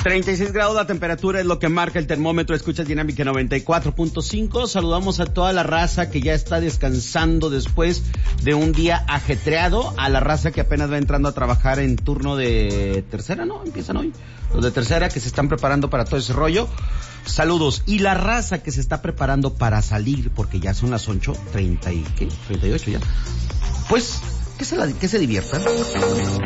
36 grados la temperatura es lo que marca el termómetro. Escuchas Dinámica 94.5. Saludamos a toda la raza que ya está descansando después de un día ajetreado, a la raza que apenas va entrando a trabajar en turno de tercera, ¿no? Empiezan hoy. Los de tercera que se están preparando para todo ese rollo. Saludos. Y la raza que se está preparando para salir, porque ya son las 8:30 y ¿qué? 38 ya. Pues que se diviertan.